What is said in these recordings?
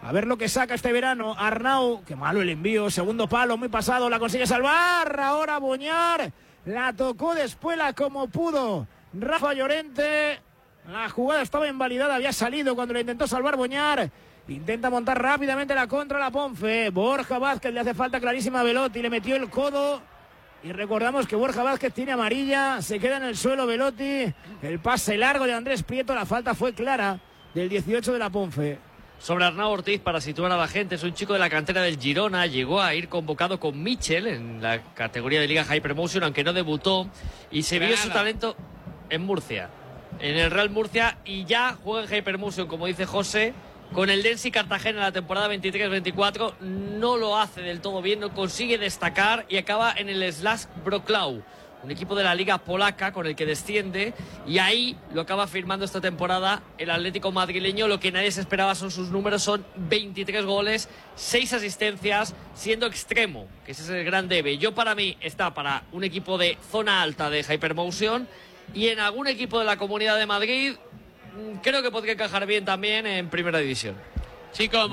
A ver lo que saca este verano Arnau. Qué malo el envío. Segundo palo, muy pasado. La consigue salvar. Ahora Boñar. La tocó de espuela como pudo Rafa Llorente. La jugada estaba invalidada. Había salido cuando le intentó salvar Boñar. Intenta montar rápidamente la contra la Ponfe. Borja Vázquez le hace falta clarísima a Belotti. Le metió el codo. Y recordamos que Borja Vázquez tiene amarilla. Se queda en el suelo Belotti. El pase largo de Andrés Prieto. La falta fue clara del 18 de la Ponfe. Sobre Arnau Ortiz, para situar a la gente, es un chico de la cantera del Girona, llegó a ir convocado con Michel en la categoría de Liga Hypermotion, aunque no debutó, y se vio su talento en Murcia, en el Real Murcia, y ya juega en Hypermotion, como dice José, con el Densi Cartagena en la temporada 23-24, no lo hace del todo bien, no consigue destacar y acaba en el Slash Wrocław, un equipo de la liga polaca con el que desciende, y ahí lo acaba firmando esta temporada el Atlético madrileño. Lo que nadie se esperaba son sus números, son 23 goles, 6 asistencias, siendo extremo, que ese es el gran debe. Yo, para mí, está para un equipo de zona alta de Hypermotion, y en algún equipo de la Comunidad de Madrid creo que podría encajar bien también en Primera División. Chicos,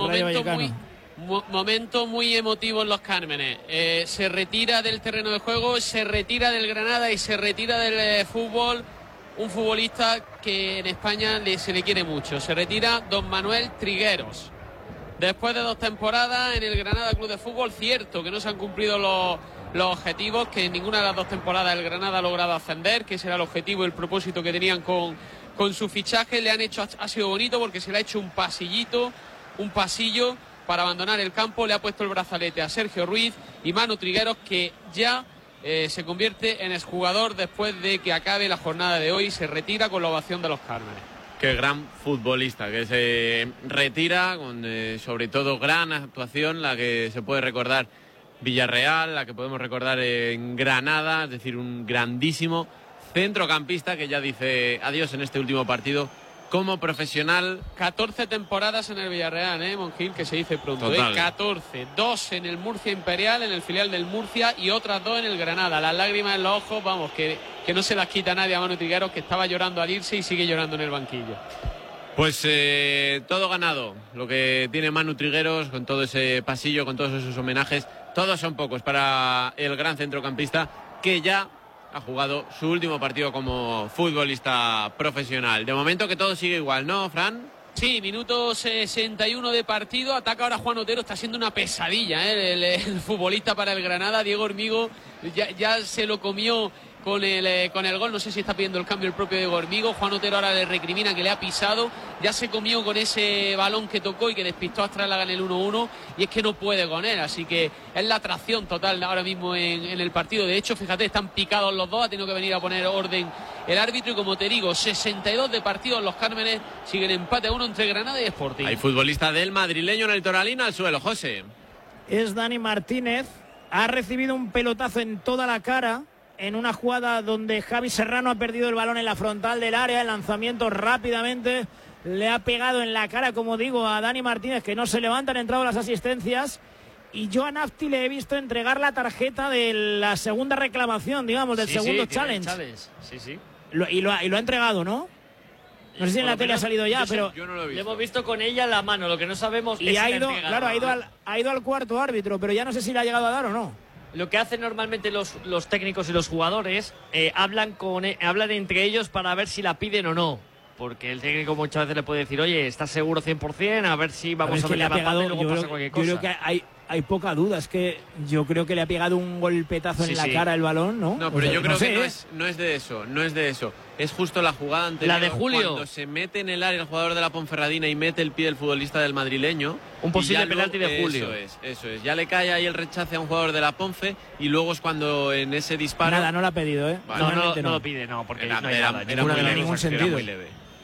momento muy emotivo en Los Cármenes. Se retira del terreno de juego, se retira del Granada y se retira del fútbol un futbolista que en España se le quiere mucho. Se retira don Manuel Trigueros. Después de 2 temporadas en el Granada Club de Fútbol, cierto que no se han cumplido los objetivos, que en ninguna de las 2 temporadas el Granada ha logrado ascender, que ese era el objetivo y el propósito que tenían con su fichaje. Le han hecho, ha sido bonito porque se le ha hecho un pasillo para abandonar el campo. Le ha puesto el brazalete a Sergio Ruiz, y Manu Trigueros, que ya se convierte en exjugador después de que acabe la jornada de hoy. Se retira con la ovación de Los Cármenes. Qué gran futbolista, que se retira con sobre todo gran actuación, la que se puede recordar Villarreal, la que podemos recordar en Granada, es decir, un grandísimo centrocampista que ya dice adiós en este último partido como profesional. 14 temporadas en el Villarreal, Monjil, que se dice pronto. 14, 2 en el Murcia Imperial, en el filial del Murcia, y otras 2 en el Granada. Las lágrimas en los ojos, vamos, que no se las quita nadie a Manu Trigueros, que estaba llorando al irse y sigue llorando en el banquillo. Pues todo ganado, lo que tiene Manu Trigueros, con todo ese pasillo, con todos esos homenajes. Todos son pocos para el gran centrocampista, que ya ha jugado su último partido como futbolista profesional. De momento que todo sigue igual, ¿no, Fran? Sí, minuto 61 de partido. Ataca ahora Juan Otero. Está siendo una pesadilla, el futbolista para el Granada. Diego Hormigo ya se lo comió con el gol. No sé si está pidiendo el cambio el propio Diego Hormigo. Juan Otero ahora le recrimina que le ha pisado. Ya se comió con ese balón que tocó y que despistó a Astralaga en el 1-1, y es que no puede con él. Así que es la atracción total ahora mismo en el partido. De hecho, fíjate, están picados los dos. Ha tenido que venir a poner orden el árbitro, y como te digo, 62 de partido en Los Cármenes. Siguen empate a 1 entre Granada y Sporting. Hay futbolista del madrileño en el Toralín al suelo, José. Es Dani Martínez. Ha recibido un pelotazo en toda la cara en una jugada donde Javi Serrano ha perdido el balón en la frontal del área. El lanzamiento rápidamente le ha pegado en la cara, como digo, a Dani Martínez, que no se levanta. Han entrado las asistencias, y yo a Nafti le he visto entregar la tarjeta de la segunda reclamación, digamos, del segundo challenge. Sí. Y lo ha entregado, ¿no? No sé si en la tele ha salido ya, pero yo no lo he visto. Le hemos visto con ella en la mano. Lo que no sabemos es si ha ido al cuarto árbitro, pero ya no sé si le ha llegado a dar o no. Lo que hacen normalmente los técnicos y los jugadores, hablan entre ellos para ver si la piden o no. Porque el técnico muchas veces le puede decir, oye, ¿estás seguro 100%? A ver si vamos a ver la pata y luego pasa cualquier cosa. Yo creo que hay poca duda. Es que yo creo que le ha pegado un golpetazo en la cara el balón, ¿no? No, pero yo creo que no es de eso. Es justo la jugada anterior. La de Julio. Cuando se mete en el área el jugador de la Ponferradina y mete el pie del futbolista del madrileño. Un posible penalti de Julio. Eso es. Ya le cae ahí el rechace a un jugador de la Ponfe, y luego es cuando en ese disparo... Nada, no lo ha pedido, ¿eh? No lo pide, no, porque no hay nada. Era ningún sentido. Era muy leve.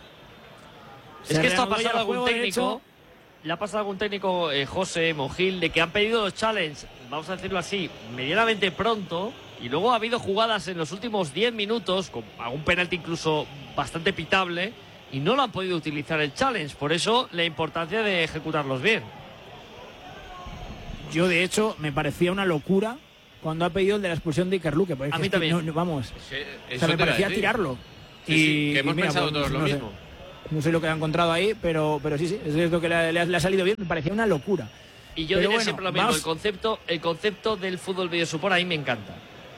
Es que esto ha pasado a algún técnico. Le ha pasado a algún técnico, José Monjil, de que han pedido los challenges, vamos a decirlo así, medianamente pronto, y luego ha habido jugadas en los últimos 10 minutos, con algún penalti incluso bastante pitable, y no lo han podido utilizar el challenge. Por eso la importancia de ejecutarlos bien. Yo, de hecho, me parecía una locura cuando ha pedido el de la expulsión de Iker Luque. A mí también. Me parecía tirarlo. Sí, que hemos pensado todos lo mismo. No sé lo que ha encontrado ahí, pero sí, es cierto que le ha salido bien. Me parecía una locura. Y yo diría siempre lo mismo, el concepto del fútbol videosupport a mí me encanta.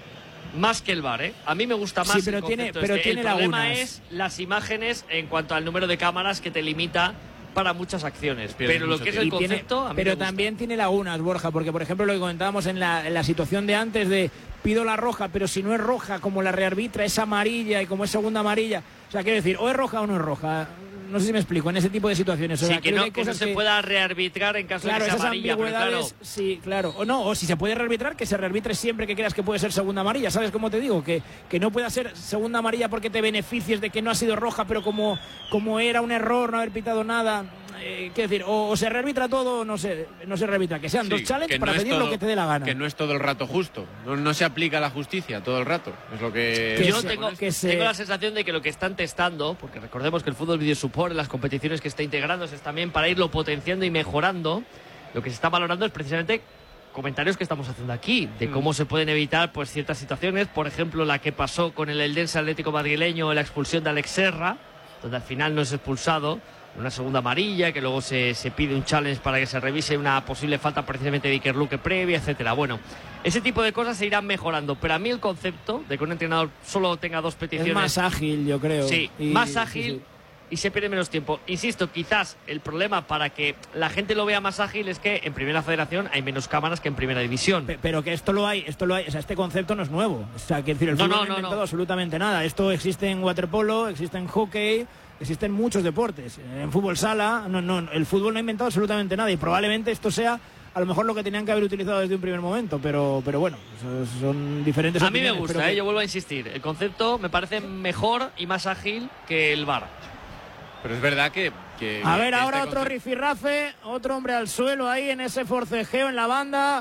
Más que el VAR, ¿eh? A mí me gusta más el concepto. El problema es las imágenes en cuanto al número de cámaras que te limita para muchas acciones. Pero lo que es el concepto, a mí pero me gusta. También tiene lagunas, Borja, porque por ejemplo lo que comentábamos en la situación de antes de pido la roja, pero si no es roja, como la rearbitra es amarilla y como es segunda amarilla, o sea, quiero decir, o es roja o no es roja. No sé si me explico, en ese tipo de situaciones. O sea, que no se pueda rearbitrar en caso de que sea amarilla, pero claro. Sí, claro. O si se puede rearbitrar, que se rearbitre siempre que creas que puede ser segunda amarilla. ¿Sabes cómo te digo? Que no pueda ser segunda amarilla porque te beneficies de que no ha sido roja, pero como era un error no haber pitado nada. Quiero decir, o se rearbitra todo o no se rearbitra. Que sean dos challenges para pedir lo que te dé la gana. Que no es todo el rato justo. No se aplica la justicia todo el rato. Es lo que... Yo tengo la sensación de que lo que están testando, porque recordemos que el fútbol videosupport en las competiciones que está integrándose es también para irlo potenciando y mejorando, lo que se está valorando es precisamente comentarios que estamos haciendo aquí, de cómo se pueden evitar pues ciertas situaciones, por ejemplo la que pasó con el Eldense Atlético madrileño, la expulsión de Alex Serra, donde al final no es expulsado, una segunda amarilla, que luego se pide un challenge para que se revise una posible falta precisamente de Iker Luque previa, etcétera. Bueno, ese tipo de cosas se irán mejorando, pero a mí el concepto de que un entrenador solo tenga dos peticiones... Es más ágil, yo creo. Sí, más ágil... Sí. Y se pierde menos tiempo. Insisto, quizás el problema para que la gente lo vea más ágil es que en Primera Federación hay menos cámaras que en Primera División. Pero que esto lo hay. O sea, este concepto no es nuevo. O sea, quiero decir, el fútbol no ha inventado absolutamente nada. Esto existe en waterpolo, existe en hockey, existen muchos deportes. En fútbol sala, el fútbol no ha inventado absolutamente nada y probablemente esto sea a lo mejor lo que tenían que haber utilizado desde un primer momento, pero bueno, son diferentes opiniones. A mí me gusta, yo vuelvo a insistir. El concepto me parece mejor y más ágil que el VAR. Pero es verdad que a ver, ahora otro rifirrafe, otro hombre al suelo ahí en ese forcejeo en la banda.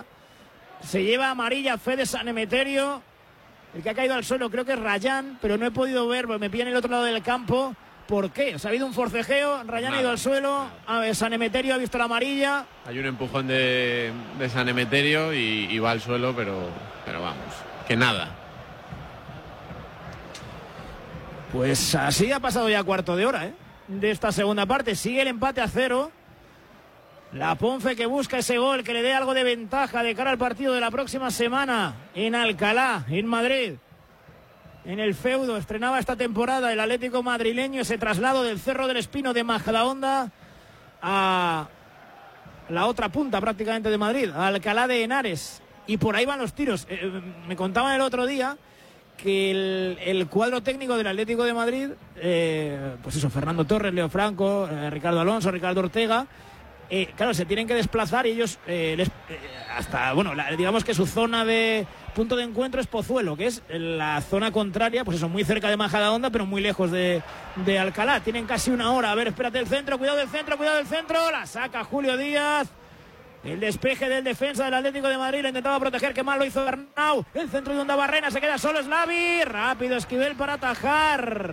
Se lleva amarilla Fede San Emeterio. El que ha caído al suelo creo que es Rayán, pero no he podido ver, porque me pilla en el otro lado del campo. ¿Por qué? O sea, ha habido un forcejeo, Rayán ha ido al suelo, San Emeterio ha visto la amarilla. Hay un empujón de San Emeterio y va al suelo, pero vamos, que nada. Pues así ha pasado ya cuarto de hora, de esta segunda parte. Sigue el empate a 0. La Ponfe que busca ese gol que le dé algo de ventaja de cara al partido de la próxima semana en Alcalá, en Madrid. En el feudo estrenaba esta temporada el Atlético madrileño ese traslado del Cerro del Espino de Majadahonda a la otra punta prácticamente de Madrid, a Alcalá de Henares. Y por ahí van los tiros. Me contaban el otro día que el cuadro técnico del Atlético de Madrid, pues eso, Fernando Torres, Leo Franco, Ricardo Alonso, Ricardo Ortega, claro, se tienen que desplazar y ellos digamos que su zona de punto de encuentro es Pozuelo, que es la zona contraria, pues eso, muy cerca de Majadahonda, pero muy lejos de Alcalá. Tienen casi una hora. A ver, espérate el centro, cuidado del centro, la saca Julio Díaz. El despeje del defensa del Atlético de Madrid, lo intentaba proteger, que mal lo hizo Arnau. El centro de Undabarrena, se queda solo Slavi. Rápido Esquivel para atajar.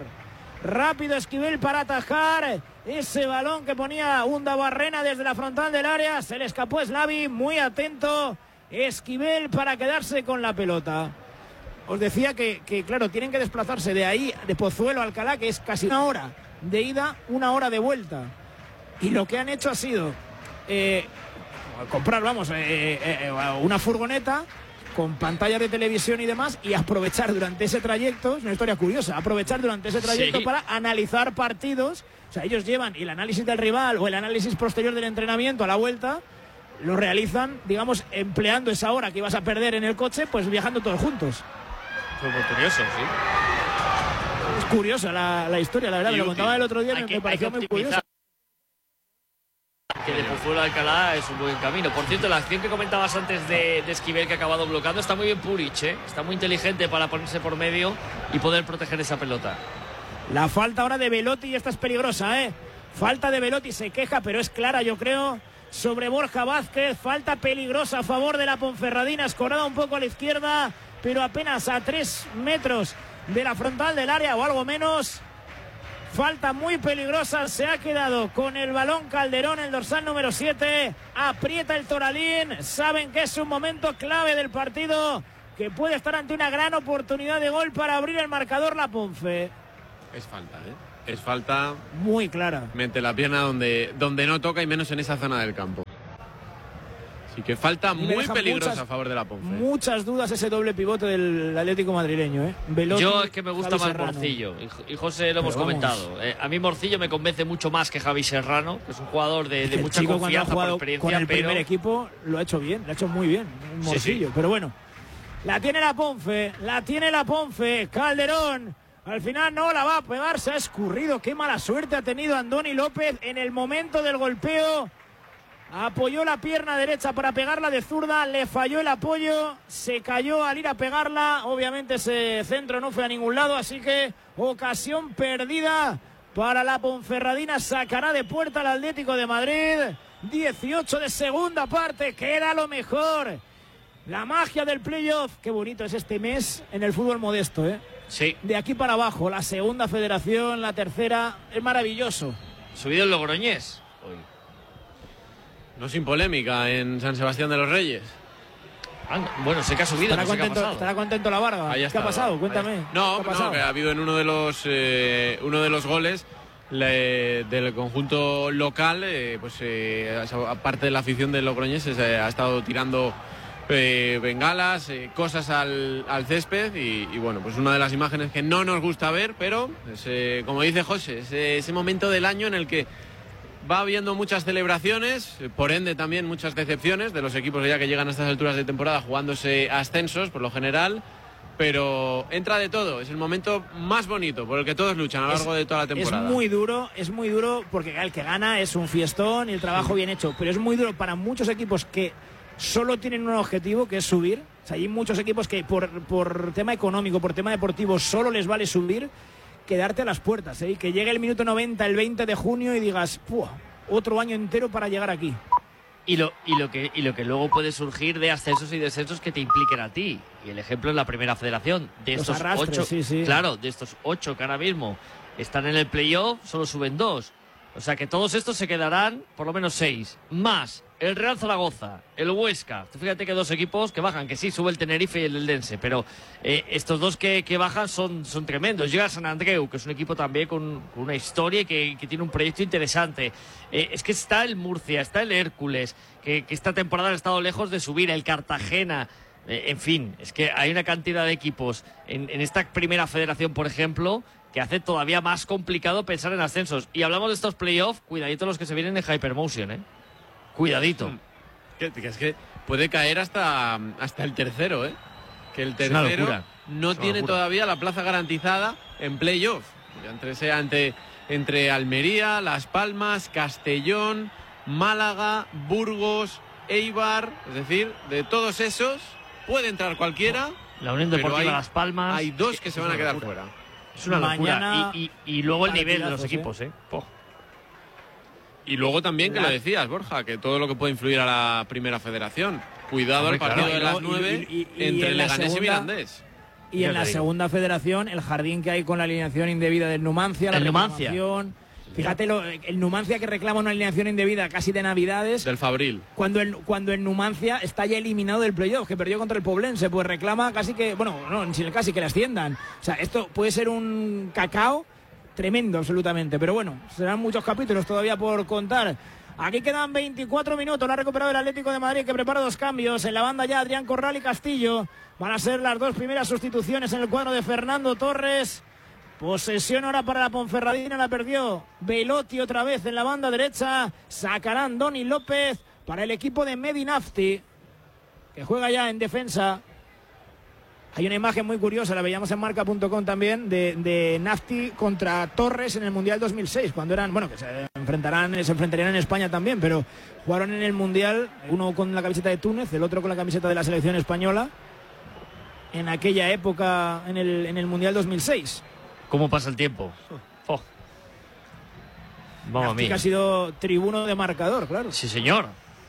Ese balón que ponía Undabarrena desde la frontal del área. Se le escapó Slavi, muy atento Esquivel para quedarse con la pelota. Os decía que claro, tienen que desplazarse de ahí, de Pozuelo a Alcalá, que es casi una hora de ida, una hora de vuelta. Y lo que han hecho ha sido... comprar, una furgoneta con pantallas de televisión y demás y aprovechar durante ese trayecto, es una historia curiosa, para analizar partidos. O sea, ellos llevan el análisis del rival o el análisis posterior del entrenamiento a la vuelta, lo realizan, digamos, empleando esa hora que ibas a perder en el coche, pues viajando todos juntos. Fue muy curioso, sí. Es curiosa la historia, la verdad, me lo contaba el otro día, me pareció muy curioso. Que de Pozuelo a Alcalá es un buen camino. Por cierto, la acción que comentabas antes de Esquivel, que ha acabado bloqueando, está muy bien Puric, está muy inteligente para ponerse por medio y poder proteger esa pelota. La falta ahora de Belotti y esta es peligrosa, falta de Belotti, se queja, pero es clara, yo creo, sobre Borja Vázquez. Falta peligrosa a favor de la Ponferradina, escorada un poco a la izquierda, pero apenas a 3 metros de la frontal del área o algo menos. Falta muy peligrosa, se ha quedado con el balón Calderón, el dorsal número 7. Aprieta el Toralín, saben que es un momento clave del partido, que puede estar ante una gran oportunidad de gol para abrir el marcador la Ponfe. Es falta, Es falta. Muy clara. Mete la pierna donde no toca y menos en esa zona del campo. Así que falta muy peligrosa a favor de la Ponfe. Muchas dudas ese doble pivote del Atlético madrileño, ¿eh? Velotti, yo es que me gusta Javi más Serrano. Morcillo, y José lo hemos comentado. A mí Morcillo me convence mucho más que Javi Serrano, que es un jugador de mucha chico, confianza por experiencia. Con el pero... primer equipo lo ha hecho bien, lo ha hecho muy bien, Morcillo. Sí. Pero bueno, la tiene la Ponfe, Calderón. Al final no la va a pegar, se ha escurrido. Qué mala suerte ha tenido Andoni López en el momento del golpeo. Apoyó la pierna derecha para pegarla de zurda, le falló el apoyo, se cayó al ir a pegarla. Obviamente ese centro no fue a ningún lado, así que ocasión perdida para la Ponferradina. Sacará de puerta al Atlético de Madrid. 18 de segunda parte, queda lo mejor. La magia del playoff. Qué bonito es este mes en el fútbol modesto, ¿eh? Sí. De aquí para abajo, la segunda federación, la tercera, es maravilloso. Subido el Logroñés hoy. No sin polémica en San Sebastián de los Reyes. Bueno, sé que ha subido, no sé qué ha pasado. ¿Estará contento la Varga? ¿Qué ha pasado? Cuéntame. No, ¿Qué ha pasado? que ha habido en uno de los goles del conjunto local, aparte de la afición del Logroñés, ha estado tirando bengalas, cosas al césped y bueno, pues una de las imágenes que no nos gusta ver, pero como dice José, es ese momento del año en el que va habiendo muchas celebraciones, por ende también muchas decepciones de los equipos ya que llegan a estas alturas de temporada jugándose ascensos por lo general, pero entra de todo, es el momento más bonito por el que todos luchan a lo largo de toda la temporada. Es muy duro porque el que gana es un fiestón y el trabajo bien hecho, pero es muy duro para muchos equipos que solo tienen un objetivo, que es subir. O sea, hay muchos equipos que por tema económico, por tema deportivo, solo les vale subir, quedarte a las puertas, ¿eh? Y que llegue el minuto 90, el 20 de junio y digas, ¡puah! Otro año entero para llegar aquí. Y lo que luego puede surgir de ascensos y descensos que te impliquen a ti. Y el ejemplo es la primera federación. De Los estos arrastres, 8, sí. claro, de estos 8 que ahora mismo están en el playoff, solo suben 2. O sea que todos estos se quedarán por lo menos 6. Más el Real Zaragoza, el Huesca. Tú fíjate que 2 equipos que bajan, que sí, sube el Tenerife y el Eldense, pero estos 2 que bajan son tremendos. Llega San Andreu, que es un equipo también con una historia y que tiene un proyecto interesante. Es que está el Murcia, está el Hércules, que esta temporada han estado lejos de subir, el Cartagena. En fin, es que hay una cantidad de equipos en esta primera federación, por ejemplo, que hace todavía más complicado pensar en ascensos. Y hablamos de estos playoffs, cuidadito los que se vienen de Hypermotion, ¿eh? Cuidadito. Es que puede caer hasta el tercero, ¿eh? Que el tercero no tiene todavía la plaza garantizada en playoff. Entre Almería, Las Palmas, Castellón, Málaga, Burgos, Eibar, es decir, de todos esos puede entrar cualquiera. La Unión Deportiva Las Palmas. Hay 2 que se van a quedar fuera. Es una locura. Y luego el nivel de los equipos, ¿eh? Y luego también, que lo decías, Borja, que todo lo que puede influir a la primera federación. Cuidado al partido de las 9 entre Leganés y Mirandés. Y en la segunda federación, el jardín que hay con la alineación indebida del Numancia. La reclamación. Fíjate, el Numancia que reclama una alineación indebida casi de Navidades. Del Fabril. Cuando el Numancia está ya eliminado del playoff, que perdió contra el Poblense, pues reclama casi que, bueno, no, casi que le asciendan. O sea, esto puede ser un cacao tremendo, absolutamente. Pero bueno, serán muchos capítulos todavía por contar. Aquí quedan 24 minutos. Lo ha recuperado el Atlético de Madrid, que prepara 2 cambios. En la banda ya Adrián Corral y Castillo. Van a ser las 2 primeras sustituciones en el cuadro de Fernando Torres. Posesión ahora para la Ponferradina, la perdió Velotti otra vez en la banda derecha. Sacarán Doni López para el equipo de Medinafti, que juega ya en defensa. Hay una imagen muy curiosa, la veíamos en marca.com también, de Nafti contra Torres en el Mundial 2006, cuando eran, bueno, que se enfrentarían en España también, pero jugaron en el Mundial, uno con la camiseta de Túnez, el otro con la camiseta de la selección española, en aquella época, en el Mundial 2006. ¿Cómo pasa el tiempo? Mamma mía. Que ha sido tribuno de marcador, claro. Sí, señor.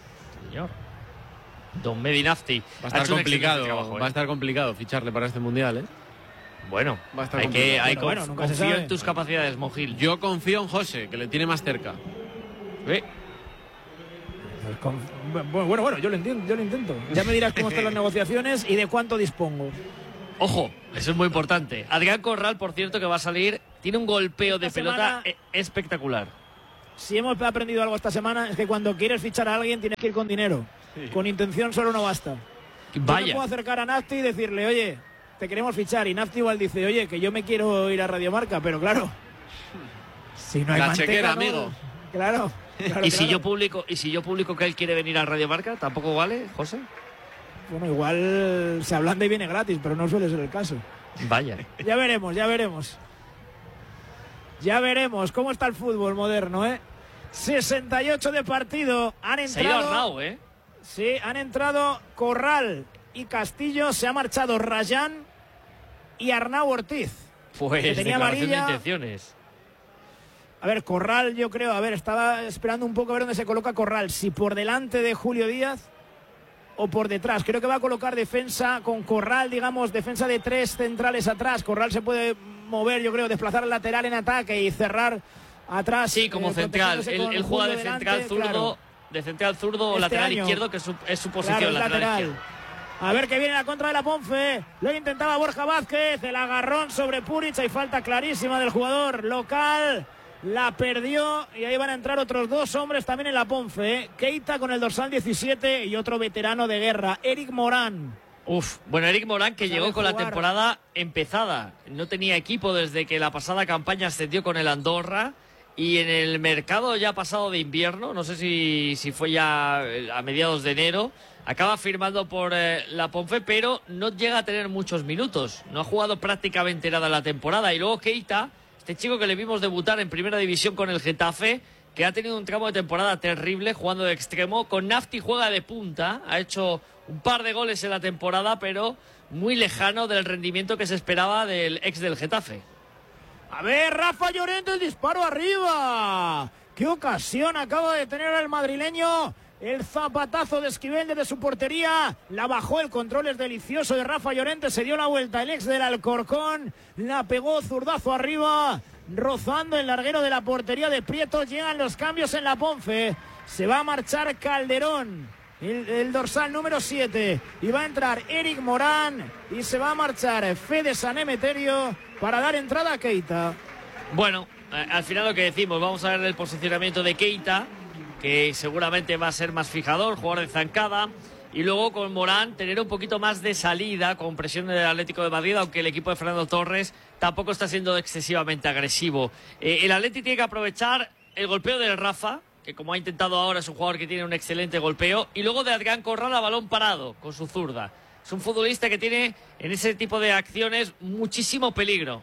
Don Medinafti. Va a estar complicado ficharle para este mundial, ¿eh? Bueno, va a estar confío en tus capacidades, Mojil. Yo confío en José, que le tiene más cerca. Bueno, yo lo intento. Ya me dirás cómo están las negociaciones y de cuánto dispongo. Ojo, eso es muy importante. Adrián Corral, por cierto, que va a salir Tiene un golpeo de pelota espectacular. Si hemos aprendido algo esta semana es que cuando quieres fichar a alguien tienes que ir con dinero. Sí. Con intención solo no basta. Vaya. Yo me puedo acercar a Nafti y decirle, oye, te queremos fichar. Y Nafti igual dice, oye, que yo me quiero ir a Radiomarca, pero claro, si no hay la manteca, chequera, ¿no? amigo. Claro. ¿Y si yo publico que él quiere venir a Radiomarca, tampoco vale, José? Bueno, igual se ablanda y viene gratis, pero no suele ser el caso. Vaya. Ya veremos. Ya veremos cómo está el fútbol moderno, ¿eh? 68 de partido. Han entrado. Se ha ido Arnau, ¿eh? Sí, han entrado Corral y Castillo. Se ha marchado Rayán y Arnau Ortiz. Pues que tenía declaración de amarilla. intenciones. A ver, Corral, yo creo. A ver, estaba esperando un poco a ver dónde se coloca Corral. Si por delante de Julio Díaz o por detrás. Creo que va a colocar defensa con Corral, digamos, defensa de 3 centrales atrás. Corral se puede mover, yo creo, desplazar al lateral en ataque y cerrar atrás. Sí, como central. Él juega de central zurdo, claro. De central zurdo o lateral izquierdo, que es su posición, claro, lateral izquierdo. A ver que viene la contra de la Ponfe. Lo intentaba Borja Vázquez. El agarrón sobre Puric. Hay falta clarísima del jugador local. La perdió y ahí van a entrar otros 2 hombres también en la Ponfe. Keita con el dorsal 17 y otro veterano de guerra, Eric Morán. Bueno, Eric Morán que llegó con la temporada empezada. No tenía equipo desde que la pasada campaña ascendió con el Andorra. Y en el mercado ya pasado de invierno, no sé si fue ya a mediados de enero, acaba firmando por la Ponfe, pero no llega a tener muchos minutos. No ha jugado prácticamente nada la temporada. Y luego Keita, este chico que le vimos debutar en primera división con el Getafe, que ha tenido un tramo de temporada terrible jugando de extremo. Con Nafti juega de punta, ha hecho un par de goles en la temporada, pero muy lejano del rendimiento que se esperaba del ex del Getafe. A ver, Rafa Llorente, el disparo arriba. ¡Qué ocasión acaba de tener el madrileño! El zapatazo de Esquivel desde su portería. La bajó, el control es delicioso de Rafa Llorente. Se dio la vuelta el ex del Alcorcón. La pegó, zurdazo arriba. Rozando el larguero de la portería de Prieto. Llegan los cambios en la Ponfe. Se va a marchar Calderón, el dorsal número 7. Y va a entrar Eric Morán. Y se va a marchar Fede San Emeterio para dar entrada a Keita. Bueno, al final lo que decimos, vamos a ver el posicionamiento de Keita, que seguramente va a ser más fijador, jugador de zancada, y luego con Morán tener un poquito más de salida con presión del Atlético de Madrid, aunque el equipo de Fernando Torres tampoco está siendo excesivamente agresivo. El Atleti tiene que aprovechar el golpeo del Rafa, que como ha intentado ahora es un jugador que tiene un excelente golpeo, y luego de Adrián Corral a balón parado con su zurda. Es un futbolista que tiene en ese tipo de acciones muchísimo peligro.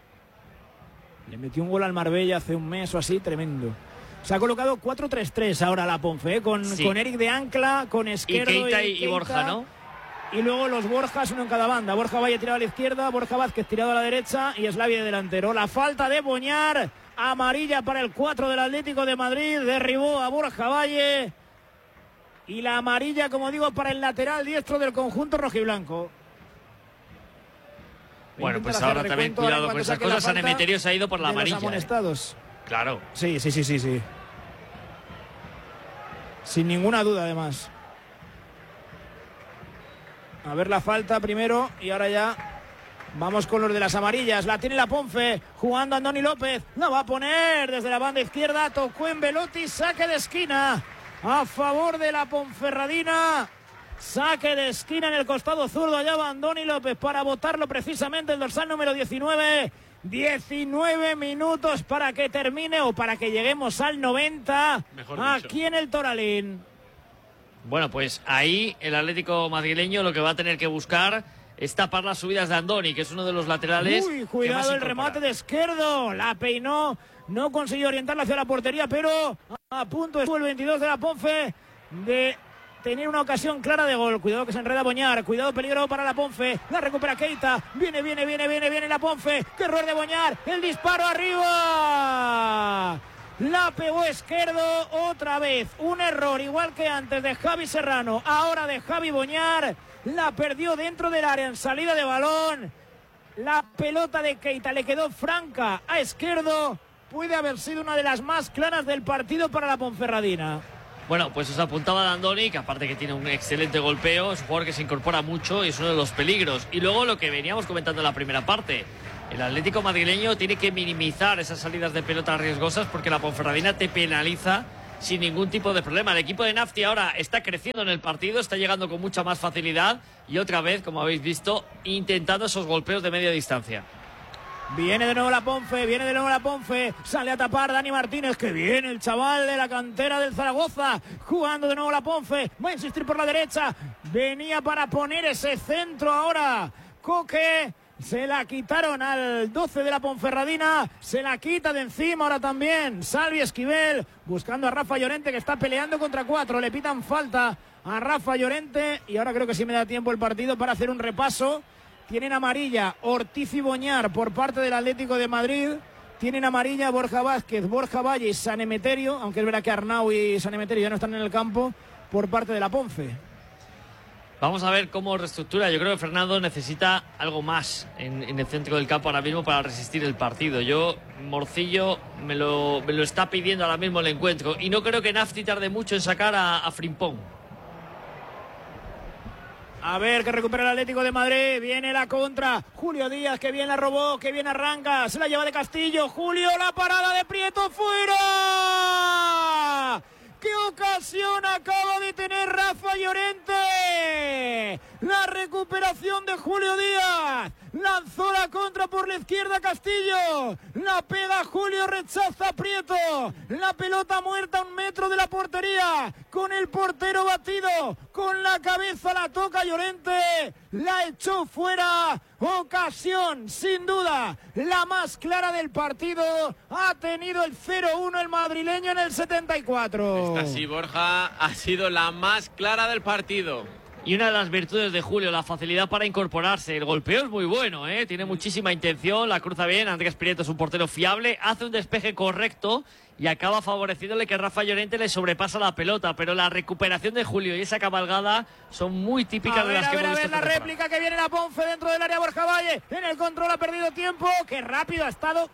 Le metió un gol al Marbella hace un mes o así, tremendo. Se ha colocado 4-3-3 ahora la Ponfe, con Eric de ancla, con Esquerdo y Keita y Borja, ¿no? Y luego los Borjas, uno en cada banda. Borja Valle tirado a la izquierda, Borja Vázquez tirado a la derecha y Slavia de delantero. La falta de Boñar, amarilla para el 4 del Atlético de Madrid, derribó a Borja Valle. Y la amarilla, como digo, para el lateral diestro del conjunto rojiblanco. Bueno, pues ahora también cuidado con esas cosas. San Emeterio se ha ido por la amarilla. Los amonestados. Claro. Sí. Sin ninguna duda, además. A ver la falta primero y ahora ya vamos con los de las amarillas. La tiene la Ponfe, jugando Andoni López. La va a poner desde la banda izquierda. Tocó en Belotti, saque de esquina a favor de la Ponferradina. Saque de esquina en el costado zurdo. Allá va Andoni López para botarlo precisamente el dorsal número 19. 19 minutos para que termine o para que lleguemos al 90 aquí en el Toralín. Bueno, pues ahí el Atlético madrileño lo que va a tener que buscar es tapar las subidas de Andoni, que es uno de los laterales. Uy, cuidado el remate de Esquerdo. La peinó, no consiguió orientarla hacia la portería, pero a punto estuvo el 22 de la Ponfe de tener una ocasión clara de gol. Cuidado que se enreda Boñar. Cuidado, peligro para la Ponfe. La recupera Keita. Viene la Ponfe. ¡Qué error de Boñar! El disparo arriba. La pegó Esquerdo otra vez. Un error igual que antes de Javi Serrano. Ahora de Javi Boñar. La perdió dentro del área en salida de balón. La pelota de Keita le quedó franca a Esquerdo. Puede haber sido una de las más claras del partido para la Ponferradina. Bueno, pues os apuntaba Dandoni, que aparte que tiene un excelente golpeo, es un jugador que se incorpora mucho y es uno de los peligros. Y luego lo que veníamos comentando en la primera parte, El Atlético madrileño tiene que minimizar esas salidas de pelota riesgosas porque la Ponferradina te penaliza sin ningún tipo de problema. El equipo de Nafti ahora está creciendo en el partido, está llegando con mucha más facilidad y otra vez, como habéis visto, intentando esos golpeos de media distancia. Viene de nuevo la Ponfe, sale a tapar Dani Martínez, que viene el chaval de la cantera del Zaragoza, jugando de nuevo la Ponfe, va a insistir por la derecha, venía para poner ese centro ahora, Coque. Se la quitaron al 12 de la Ponferradina, se la quita de encima ahora también Salvi Esquivel, buscando a Rafa Llorente, que está peleando contra 4, le pitan falta a Rafa Llorente y ahora creo que sí me da tiempo el partido para hacer un repaso. Tienen amarilla Ortiz y Boñar por parte del Atlético de Madrid, tienen amarilla Borja Vázquez, Borja Valle y San Emeterio, aunque es verdad que Arnau y San Emeterio ya no están en el campo, por parte de la Ponfe. Vamos a ver cómo reestructura. Yo creo que Fernando necesita algo más en el centro del campo ahora mismo para resistir el partido. Morcillo me lo está pidiendo ahora mismo el encuentro. Y no creo que Nafti tarde mucho en sacar a Frimpong. A ver, que recupera el Atlético de Madrid. Viene la contra. Julio Díaz, que bien la robó, que bien arranca. Se la lleva de Castillo. Julio, la parada de Prieto, fuera. ¡Qué ocasión acaba de tener Rafa Llorente! La recuperación de Julio Díaz. Lanzó la contra por la izquierda Castillo. La pega Julio, rechaza Prieto. La pelota muerta a 1 metro de la portería. Con el portero batido. Con la cabeza la toca Llorente. La echó fuera. Ocasión, sin duda, la más clara del partido. Ha tenido el 0-1 el madrileño en el 74. Esta sí, Borja, ha sido la más clara del partido. Y una de las virtudes de Julio, la facilidad para incorporarse. El golpeo es muy bueno, tiene muchísima intención, la cruza bien. Andrés Prieto es un portero fiable, hace un despeje correcto y acaba favoreciéndole que Rafa Llorente le sobrepasa la pelota. Pero la recuperación de Julio y esa cabalgada son muy típicas de las que hemos visto. La réplica que viene la Ponfe dentro del área. Borja Valle en el control, ha perdido tiempo. Qué rápido ha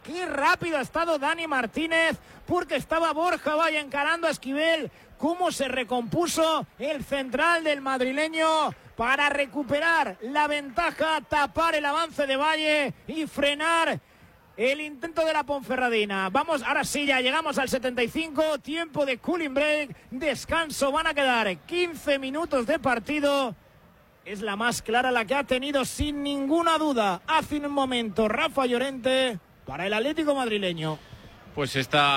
estado Dani Martínez, porque estaba Borja Valle encarando a Esquivel. Cómo se recompuso el central del madrileño para recuperar la ventaja, tapar el avance de Valle y frenar el intento de la Ponferradina. Vamos, ahora sí, ya llegamos al 75, tiempo de cooling break, descanso, van a quedar 15 minutos de partido. Es la más clara la que ha tenido sin ninguna duda hace un momento Rafa Llorente para el Atlético madrileño. Pues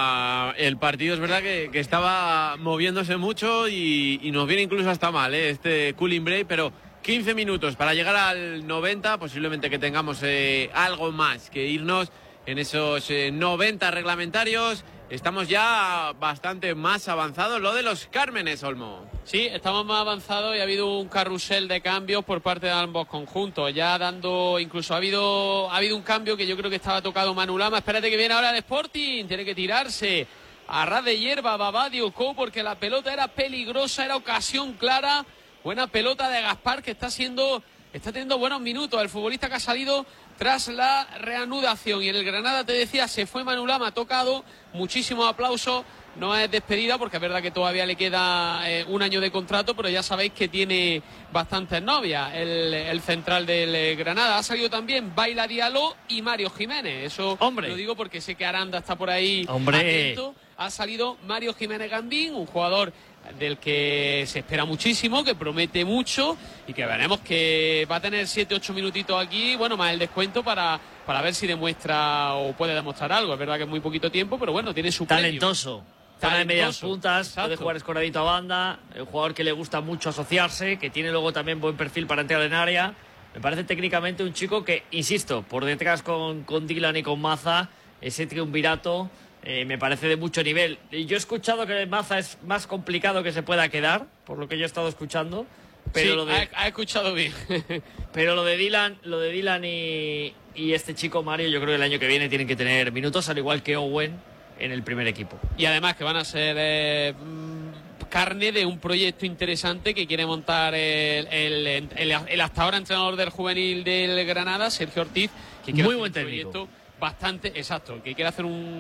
el partido es verdad que estaba moviéndose mucho y nos viene incluso hasta mal, este cooling break, pero 15 minutos para llegar al 90, posiblemente que tengamos algo más que irnos en esos 90 reglamentarios. Estamos ya bastante más avanzados. Lo de los Cármenes, Olmo. Sí, estamos más avanzados y ha habido un carrusel de cambios por parte de ambos conjuntos. Ya incluso ha habido un cambio que yo creo que estaba tocado Manu Lama. Espérate que viene ahora el Sporting. Tiene que tirarse a ras de hierba Babadio Co, porque la pelota era peligrosa, era ocasión clara. Buena pelota de Gaspar, que está teniendo buenos minutos. El futbolista que ha salido tras la reanudación. Y en el Granada, te decía, se fue Manu Lama, ha tocado. Muchísimos aplausos. No es despedida porque es verdad que todavía le queda 1 año de contrato, pero ya sabéis que tiene bastantes novias el central del Granada. Ha salido también Baila Diallo y Mario Jiménez. Eso lo digo porque sé que Aranda está por ahí atento. Ha salido Mario Jiménez Gandín, un jugador del que se espera muchísimo, que promete mucho y que veremos que va a tener 7-8 minutitos aquí, bueno, más el descuento para ver si demuestra o puede demostrar algo. Es verdad que es muy poquito tiempo, pero bueno, tiene su talentoso. Zona de medias puntas, puede jugar escoradito a banda, un jugador que le gusta mucho asociarse, que tiene luego también buen perfil para entrar en área. Me parece técnicamente un chico que, insisto, por detrás con Dylan y con Maza, ese triunvirato me parece de mucho nivel. Yo he escuchado que Maza es más complicado que se pueda quedar, por lo que yo he estado escuchando. Pero sí, ha escuchado bien. Pero lo de Dylan y este chico Mario, yo creo que el año que viene tienen que tener minutos, al igual que Owen en el primer equipo. Y además que van a ser carne de un proyecto interesante que quiere montar el hasta ahora entrenador del juvenil del Granada, Sergio Ortiz, que quiere muy buen técnico. Bastante exacto, que quiere hacer un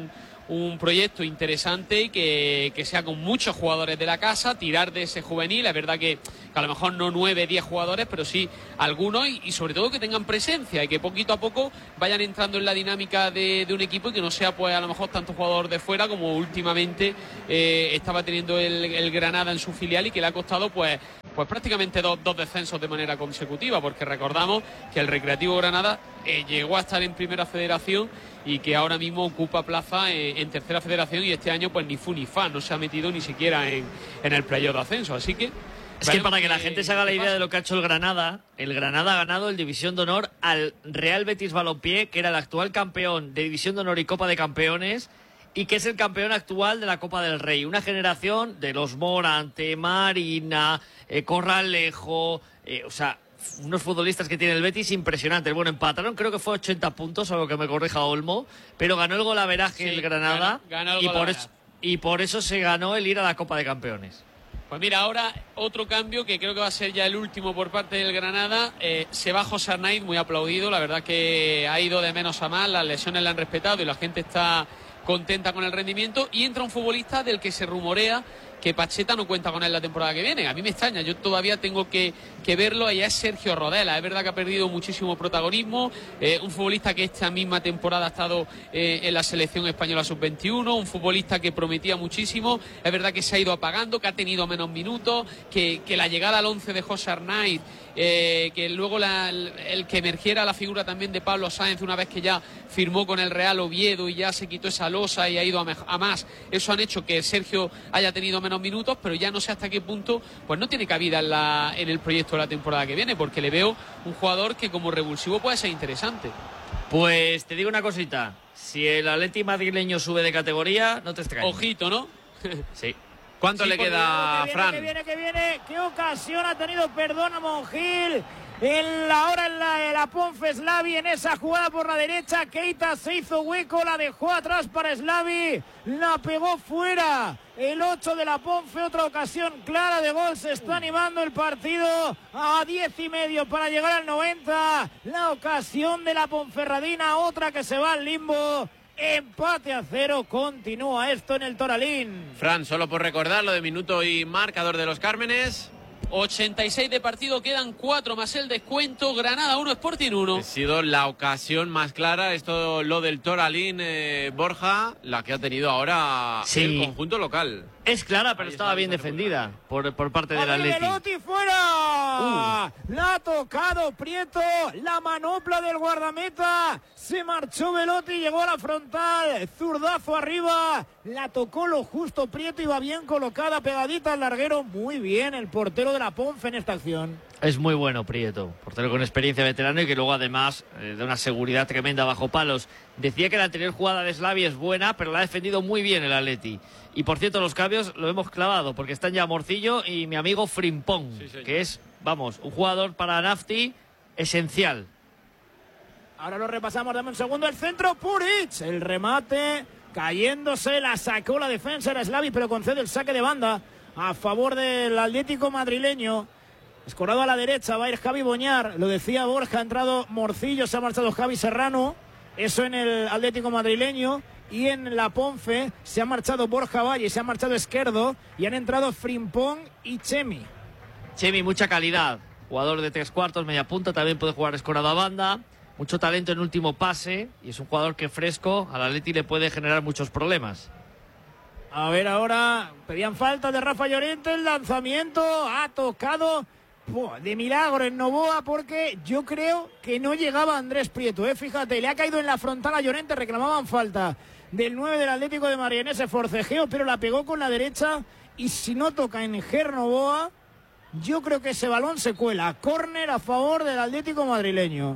un proyecto interesante y que sea con muchos jugadores de la casa, tirar de ese juvenil. Es verdad que a lo mejor no 9, 10 jugadores, pero sí algunos y sobre todo que tengan presencia y que poquito a poco vayan entrando en la dinámica de un equipo y que no sea pues a lo mejor tanto jugador de fuera como últimamente estaba teniendo el Granada en su filial y que le ha costado pues prácticamente dos descensos de manera consecutiva, porque recordamos que el Recreativo Granada llegó a estar en Primera Federación y que ahora mismo ocupa plaza en Tercera Federación y este año pues ni fu ni fa, no se ha metido ni siquiera en el playoff de ascenso, así que... Es que para que la gente se haga la idea de lo que ha hecho el Granada ha ganado el División de Honor al Real Betis Balompié, que era el actual campeón de División de Honor y Copa de Campeones, y que es el campeón actual de la Copa del Rey. Una generación de los Morante, Marina, Corralejo, o sea, unos futbolistas que tiene el Betis impresionantes. Bueno, empataron, creo que fue 80 puntos, algo que me corrija Olmo, pero ganó el golaveraje el Granada ganó el y por eso se ganó el ir a la Copa de Campeones. Pues mira, ahora otro cambio que creo que va a ser ya el último por parte del Granada. Se va José Arnaiz, muy aplaudido. La verdad que ha ido de menos a más, las lesiones le han respetado y la gente está contenta con el rendimiento. Y entra un futbolista del que se rumorea que Pacheta no cuenta con él la temporada que viene. A mí me extraña, yo todavía tengo que verlo. Allá es Sergio Rodela. Es verdad que ha perdido muchísimo protagonismo. Un futbolista que esta misma temporada ha estado en la selección española sub-21. Un futbolista que prometía muchísimo. Es verdad que se ha ido apagando, que ha tenido menos minutos, que la llegada al 11 de José Arnaiz, que luego el que emergiera la figura también de Pablo Sáenz una vez que ya firmó con el Real Oviedo y ya se quitó esa losa y ha ido a más. Eso han hecho que Sergio haya tenido menos minutos, pero ya no sé hasta qué punto pues no tiene cabida en el proyecto de la temporada que viene, porque le veo un jugador que como revulsivo puede ser interesante. Pues te digo una cosita, si el Atleti madrileño sube de categoría, no te extrañes. Ojito, ¿no? Sí. ¿Cuánto le queda a Fran? Que viene. ¿Qué ocasión ha tenido? Perdona, Monjil. En la Ponfe Slavi en esa jugada por la derecha. Keita se hizo hueco, la dejó atrás para Slavi. La pegó fuera. El 8 de la Ponfe, otra ocasión clara de gol. Se está animando el partido a 10:30 para llegar al 90. La ocasión de la Ponferradina, otra que se va al limbo. Empate a 0, continúa esto en el Toralín. Fran, solo por recordar lo de minuto y marcador de los Cármenes. 86 de partido, quedan 4 más el descuento. Granada 1, Sporting 1. Ha sido la ocasión más clara, esto lo del Toralín, Borja, la que ha tenido ahora el conjunto local. Es clara, pero estaba bien defendida por parte del Atleti. Velotti fuera. La ha tocado Prieto, la manopla del guardameta. Se marchó Velotti, llegó a la frontal, zurdazo arriba. La tocó lo justo Prieto, iba bien colocada, pegadita al larguero. Muy bien el portero de la Ponfe en esta acción. Es muy bueno Prieto, portero con experiencia, veterano y que luego además de una seguridad tremenda bajo palos. Decía que la anterior jugada de Slavi es buena, pero la ha defendido muy bien el Atleti. Y por cierto, los cambios lo hemos clavado, porque están ya Morcillo y mi amigo Frimpong, que es, vamos, un jugador para Nafti esencial. Ahora lo repasamos, dame un segundo, el centro, Puric, el remate, cayéndose, la sacó la defensa, era Slavi, pero concede el saque de banda a favor del Atlético madrileño. Escorado a la derecha, va a ir Javi Boñar, lo decía Borja, ha entrado Morcillo, se ha marchado Javi Serrano, eso en el Atlético madrileño. Y en la Ponfe se ha marchado Borja Valle, se ha marchado Esquerdo y han entrado Frimpong y Chemi. Chemi, mucha calidad, jugador de 3/4, media punta, también puede jugar escorado a banda, mucho talento en último pase y es un jugador que fresco al Atleti le puede generar muchos problemas. A ver ahora, pedían falta de Rafa Llorente, el lanzamiento ha tocado de milagro en Novoa porque yo creo que no llegaba Andrés Prieto, fíjate, le ha caído en la frontal a Llorente, reclamaban falta del 9 del Atlético de Madrid en ese forcejeo, pero la pegó con la derecha y si no toca en Ger Novoa, yo creo que ese balón se cuela. Córner a favor del Atlético madrileño.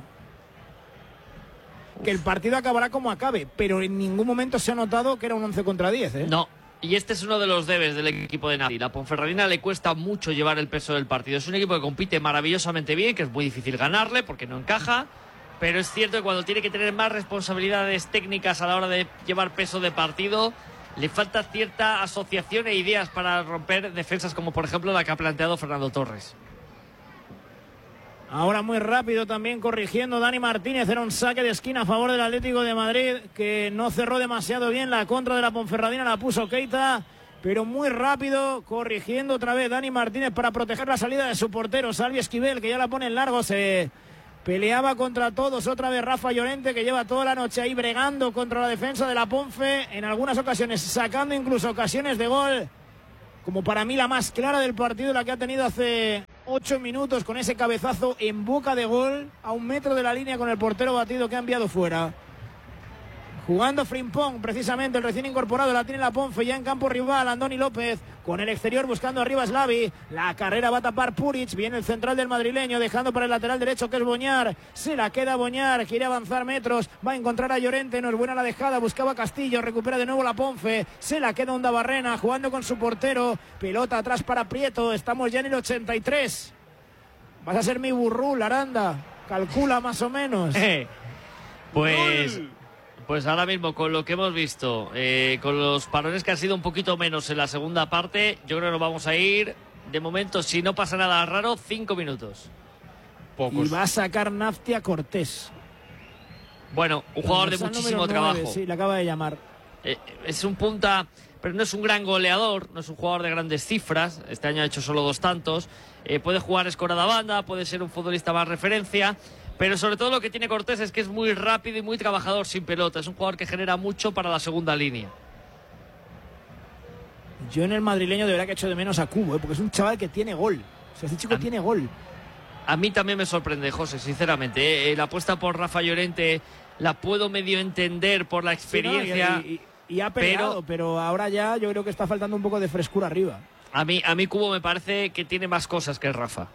Que el partido acabará como acabe, pero en ningún momento se ha notado que era un 11 contra 10, No, y este es uno de los debes del equipo de Nafti. La Ponferradina le cuesta mucho llevar el peso del partido. Es un equipo que compite maravillosamente bien, que es muy difícil ganarle porque no encaja. Pero es cierto que cuando tiene que tener más responsabilidades técnicas a la hora de llevar peso de partido, le falta cierta asociación e ideas para romper defensas como por ejemplo la que ha planteado Fernando Torres. Ahora muy rápido también corrigiendo Dani Martínez. Era un saque de esquina a favor del Atlético de Madrid, que no cerró demasiado bien. La contra de la Ponferradina la puso Keita, pero muy rápido corrigiendo otra vez Dani Martínez para proteger la salida de su portero Salvi Esquivel, que ya la pone en largo. Se peleaba contra todos otra vez Rafa Llorente, que lleva toda la noche ahí bregando contra la defensa de la Ponfe, en algunas ocasiones sacando incluso ocasiones de gol, como para mí la más clara del partido, la que ha tenido hace 8 minutos con ese cabezazo en boca de gol a 1 metro de la línea con el portero batido que ha enviado fuera. Jugando Frimpong, precisamente el recién incorporado, la tiene la Ponfe ya en campo rival. Andoni López con el exterior buscando arriba Slavi. La carrera va a tapar Puric. Viene el central del madrileño, dejando para el lateral derecho que es Boñar. Se la queda Boñar, quiere avanzar metros. Va a encontrar a Llorente, no es buena la dejada. Buscaba Castillo, recupera de nuevo la Ponfe. Se la queda Onda Barrena jugando con su portero. Pelota atrás para Prieto. Estamos ya en el 83. Vas a ser mi burrul, Aranda. Calcula más o menos. Pues ahora mismo, con lo que hemos visto, con los parones que han sido un poquito menos en la segunda parte, yo creo que nos vamos a ir, de momento, si no pasa nada raro, 5 minutos. Pocos. Y va a sacar Naftia Cortés. Bueno, un jugador de muchísimo trabajo. Sí, le acaba de llamar. Es un punta, pero no es un gran goleador, no es un jugador de grandes cifras. Este año ha hecho solo 2 tantos. Puede jugar escorada banda, puede ser un futbolista más referencia. Pero sobre todo lo que tiene Cortés es que es muy rápido y muy trabajador sin pelota. Es un jugador que genera mucho para la segunda línea. Yo en el madrileño de verdad que echo de menos a Cubo, porque es un chaval que tiene gol. O sea, este chico tiene gol. A mí también me sorprende, José, sinceramente. La apuesta por Rafa Llorente la puedo medio entender por la experiencia. Sí, no, y ha peleado, pero ahora ya yo creo que está faltando un poco de frescura arriba. A mí Cubo me parece que tiene más cosas que el Rafa.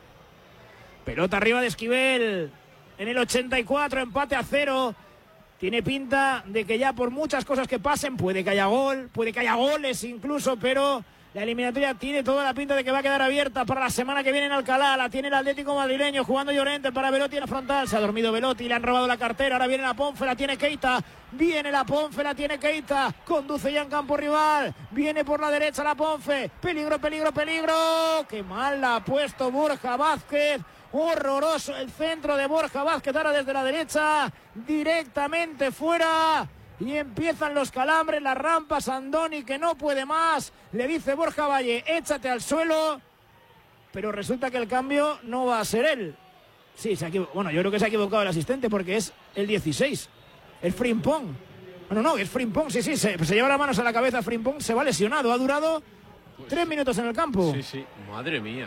Pelota arriba de Esquivel. En el 84, empate a 0. Tiene pinta de que ya por muchas cosas que pasen, puede que haya gol, puede que haya goles incluso, pero la eliminatoria tiene toda la pinta de que va a quedar abierta para la semana que viene en Alcalá. La tiene el Atlético madrileño jugando Llorente para Velotti en la frontal. Se ha dormido Velotti, le han robado la cartera. Ahora viene la Ponfe, la tiene Keita. Viene la Ponfe, la tiene Keita. Conduce ya en campo rival. Viene por la derecha la Ponfe. Peligro, peligro, peligro. Qué mal la ha puesto Borja Vázquez. Horroroso el centro de Borja Vázquez, ahora desde la derecha, directamente fuera. Y empiezan los calambres, las rampas. Andoni, que no puede más. Le dice Borja Valle, échate al suelo. Pero resulta que el cambio no va a ser él. Sí, bueno, yo creo que se ha equivocado el asistente, porque es el 16. Es Frimpong. Bueno, no, es Frimpong, sí, se lleva las manos a la cabeza Frimpong, se va lesionado. Ha durado 3 minutos en el campo. Sí, madre mía.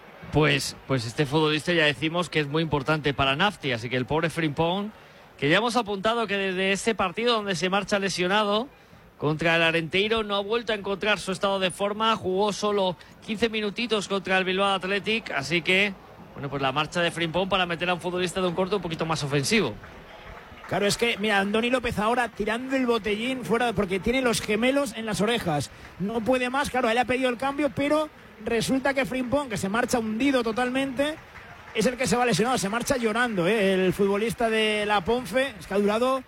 Pues este futbolista ya decimos que es muy importante para Nafti, así que el pobre Frimpong, que ya hemos apuntado que desde ese partido donde se marcha lesionado contra el Arenteiro no ha vuelto a encontrar su estado de forma, jugó solo 15 minutitos contra el Bilbao Athletic, así que bueno, pues la marcha de Frimpong para meter a un futbolista de un corte un poquito más ofensivo. Claro, es que, mira, Andoni López ahora tirando el botellín fuera, porque tiene los gemelos en las orejas, no puede más, claro, él ha pedido el cambio, pero resulta que Frimpong, que se marcha hundido totalmente, es el que se va lesionado, se marcha llorando, el futbolista de la Ponfe. Es que ha durado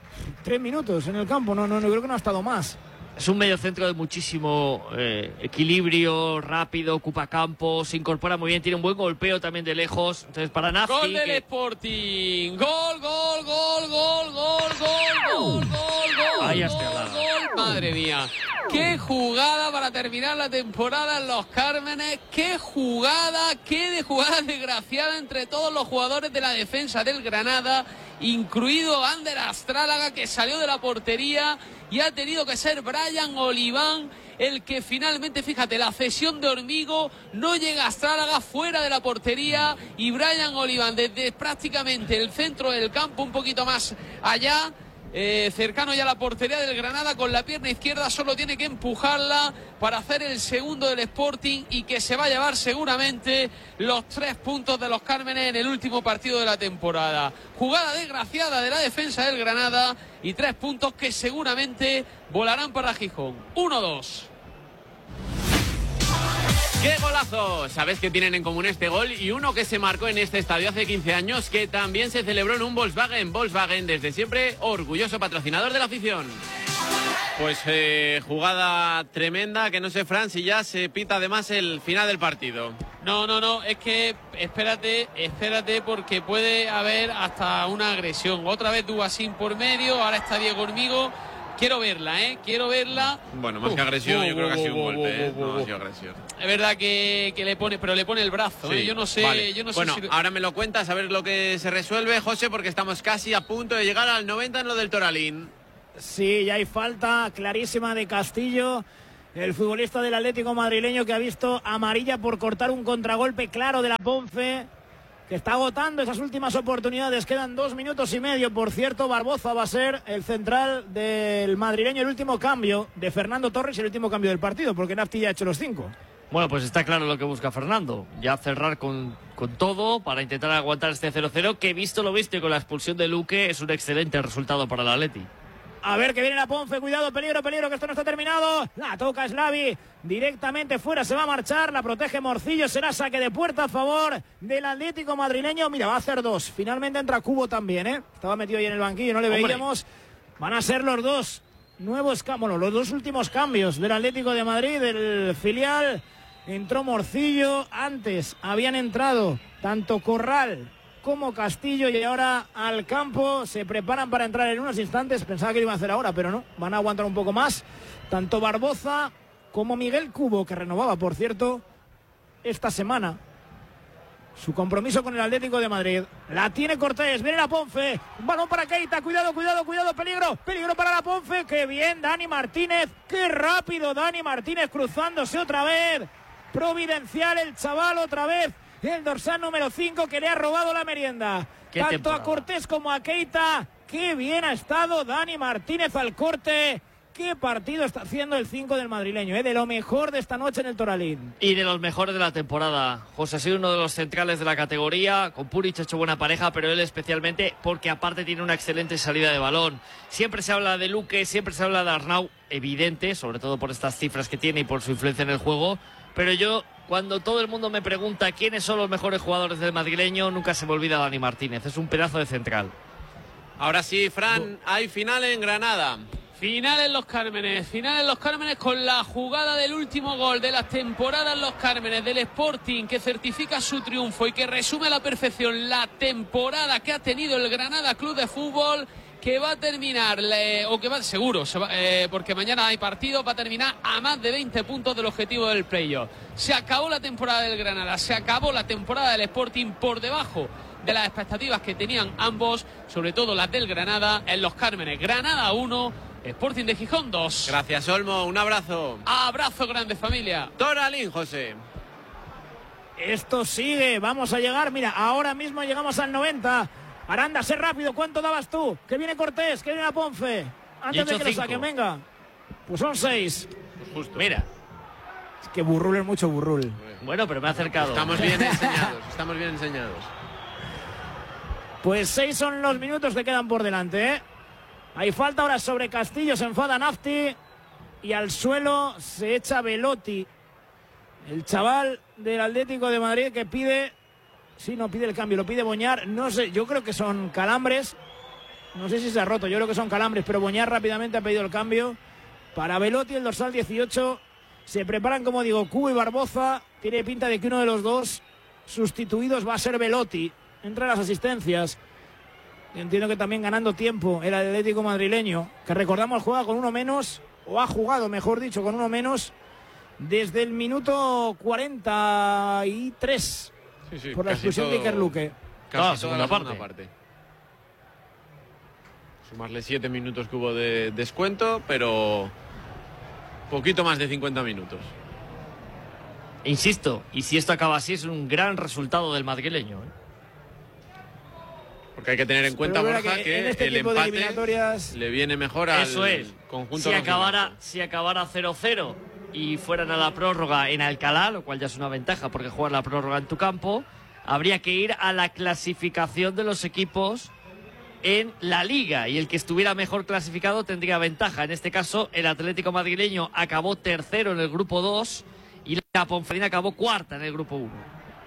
3 minutos en el campo, no creo que no ha estado más. Es un mediocentro de muchísimo equilibrio, rápido, ocupa campo, se incorpora muy bien, tiene un buen golpeo también de lejos. Entonces para Nafti... Gol del Sporting, gol, gol, gol, gol, gol, gol, gol, gol, Ahí está la... gol, madre mía. Qué jugada para terminar la temporada en Los Cármenes, qué jugada desgraciada entre todos los jugadores de la defensa del Granada, incluido Ander Astrálaga, que salió de la portería, y ha tenido que ser Brian Oliván el que finalmente, fíjate, la cesión de Hormigo, no llega a Astrálaga fuera de la portería, y Brian Oliván desde prácticamente el centro del campo, un poquito más allá, cercano ya a la portería del Granada, con la pierna izquierda, solo tiene que empujarla para hacer el segundo del Sporting, y que se va a llevar seguramente los 3 puntos de los Cármenes en el último partido de la temporada. Jugada desgraciada de la defensa del Granada y 3 puntos que seguramente volarán para Gijón. 1-2. ¡Qué golazo! Sabes que tienen en común este gol y uno que se marcó en este estadio hace 15 años, que también se celebró en un Volkswagen. Volkswagen, desde siempre, orgulloso patrocinador de la afición. Pues jugada tremenda, que no sé, Fran, si ya se pita además el final del partido. No, es que espérate porque puede haber hasta una agresión. Otra vez Dubasín por medio, ahora está Diego Hormigo. Quiero verla. Bueno, más que agresión, yo creo que ha sido un golpe, no ha sido agresión. Es verdad que le pone, pero le pone el brazo, sí, yo no sé, vale. Bueno, si... ahora me lo cuentas, a ver lo que se resuelve, José, porque estamos casi a punto de llegar al 90 en lo del Toralín. Sí, ya hay falta clarísima de Castillo, el futbolista del Atlético madrileño, que ha visto amarilla por cortar un contragolpe claro de la Ponce, que está agotando esas últimas oportunidades. Quedan 2 minutos y medio. Por cierto, Barboza va a ser el central del madrileño, el último cambio de Fernando Torres y el último cambio del partido, porque Nafti ya ha hecho los 5. Bueno, pues está claro lo que busca Fernando, ya cerrar con todo para intentar aguantar este 0-0, que visto lo visto y con la expulsión de Luque es un excelente resultado para el Atleti. A ver que viene la Ponce, cuidado, peligro, que esto no está terminado. La toca Slavi, directamente fuera, se va a marchar, la protege Morcillo, será saque de puerta a favor del Atlético madrileño. Mira, va a hacer 2, finalmente entra Cubo también, estaba metido ahí en el banquillo, no le veíamos. Van a ser los 2 nuevos, los 2 últimos cambios del Atlético de Madrid, del filial. Entró Morcillo, antes habían entrado tanto Corral como Castillo y ahora al campo se preparan para entrar en unos instantes. Pensaba que lo iban a hacer ahora, pero no, van a aguantar un poco más. Tanto Barboza como Miguel Cubo, que renovaba, por cierto, esta semana su compromiso con el Atlético de Madrid. La tiene Cortés, viene la Ponce, un balón para Keita, cuidado, peligro para la Ponce. Qué bien Dani Martínez, qué rápido Dani Martínez cruzándose otra vez. Providencial el chaval otra vez. El dorsal número 5 que le ha robado la merienda. Tanto a Cortés como a Keita. Qué bien ha estado Dani Martínez al corte. Qué partido está haciendo el 5 del madrileño, de lo mejor de esta noche en el Toralín. Y de los mejores de la temporada. José ha sido uno de los centrales de la categoría. Con Puric ha hecho buena pareja, pero él especialmente porque aparte tiene una excelente salida de balón. Siempre se habla de Luque, siempre se habla de Arnau, evidente, sobre todo por estas cifras que tiene y por su influencia en el juego. Pero yo, cuando todo el mundo me pregunta quiénes son los mejores jugadores del madrileño, nunca se me olvida Dani Martínez. Es un pedazo de central. Ahora sí, Fran, hay final en Granada. Final en Los Cármenes con la jugada del último gol de la temporada en Los Cármenes del Sporting, que certifica su triunfo y que resume a la perfección la temporada que ha tenido el Granada Club de Fútbol, que va a terminar, porque mañana hay partido, va a terminar a más de 20 puntos del objetivo del playoff. Se acabó la temporada del Granada, se acabó la temporada del Sporting por debajo de las expectativas que tenían ambos, sobre todo las del Granada, en Los Cármenes. Granada 1, Sporting de Gijón 2. Gracias, Olmo, un abrazo. Abrazo grande, familia. Toralín, José. Esto sigue, vamos a llegar, mira, ahora mismo llegamos al 90. Aranda, sé rápido, ¿cuánto dabas tú? Que viene Cortés, que viene la Ponce. Antes de que lo saquen, venga. Pues son 6. Pues justo. Mira. Es que Burrul es mucho Burrul. Bueno, pero me ha acercado. Estamos bien enseñados, Pues 6 son los minutos que quedan por delante, Hay falta ahora sobre Castillo, se enfada Nafti y al suelo se echa Velotti. El chaval del Atlético de Madrid que pide... Sí, no pide el cambio, lo pide Boñar. No sé, yo creo que son calambres. No sé si se ha roto, yo creo que son calambres, pero Boñar rápidamente ha pedido el cambio. Para Velotti, el dorsal 18. Se preparan, como digo, Cubo y Barboza. Tiene pinta de que uno de los dos sustituidos va a ser Velotti. Entre las asistencias. Entiendo que también ganando tiempo el Atlético madrileño, que recordamos juega con uno menos, o ha jugado, mejor dicho, con uno menos, desde el minuto 43. Sí, por la expulsión de Iker Luque. Casi toda la segunda parte. Sumarle 7 minutos que hubo de descuento, pero poquito más de 50 minutos. Insisto, y si esto acaba así es un gran resultado del madrileño. Porque hay que tener en cuenta, Borja, que en este el tipo empate de eliminatorias... le viene mejor al conjunto. Si acabara 0-0 y fueran a la prórroga en Alcalá, lo cual ya es una ventaja porque jugar la prórroga en tu campo, habría que ir a la clasificación de los equipos en la Liga y el que estuviera mejor clasificado tendría ventaja. En este caso, el Atlético madrileño acabó tercero en el grupo 2 y la Ponferrina acabó cuarta en el grupo 1.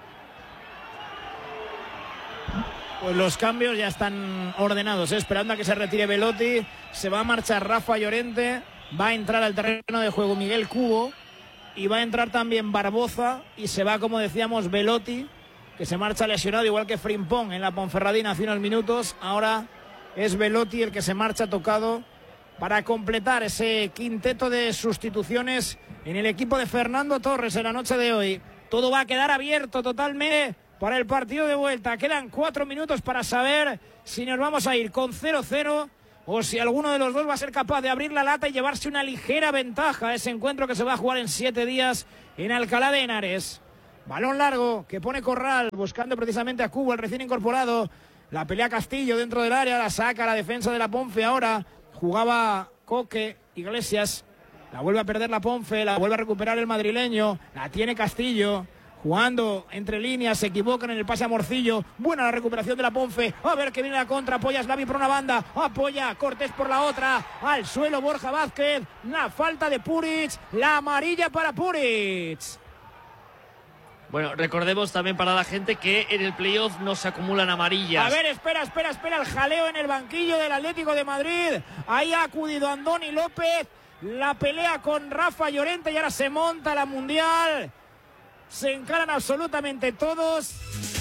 Pues los cambios ya están ordenados, esperando a que se retire Velotti. Se va a marchar Rafa Llorente. Va a entrar al terreno de juego Miguel Cubo y va a entrar también Barboza y se va, como decíamos, Belotti, que se marcha lesionado igual que Frimpong en la Ponferradina hace unos minutos. Ahora es Belotti el que se marcha tocado para completar ese quinteto de sustituciones en el equipo de Fernando Torres en la noche de hoy. Todo va a quedar abierto totalmente para el partido de vuelta. Quedan 4 minutos para saber si nos vamos a ir con 0-0 o si alguno de los dos va a ser capaz de abrir la lata y llevarse una ligera ventaja a ese encuentro que se va a jugar en 7 días en Alcalá de Henares. Balón largo que pone Corral buscando precisamente a Cubo, el recién incorporado. La pelea Castillo dentro del área, la saca la defensa de la Ponfe ahora. Jugaba Coque, Iglesias, la vuelve a perder la Ponfe, la vuelve a recuperar el madrileño, la tiene Castillo, jugando entre líneas, se equivocan en el pase a Morcillo, buena la recuperación de la Ponfe, a ver que viene la contra, apoya Slavi por una banda, apoya Cortés por la otra, al suelo Borja Vázquez, la falta de Puric, la amarilla para Puric. Bueno, recordemos también para la gente que en el playoff no se acumulan amarillas. A ver, espera, el jaleo en el banquillo del Atlético de Madrid. Ahí ha acudido Andoni López. La pelea con Rafa Llorente y ahora se monta la Mundial. Se encaran absolutamente todos.